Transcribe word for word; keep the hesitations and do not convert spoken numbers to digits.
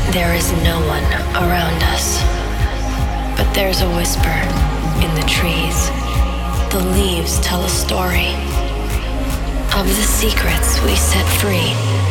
There is no one around us, but there's a whisper in the trees. The leaves tell a story of the secrets we set free.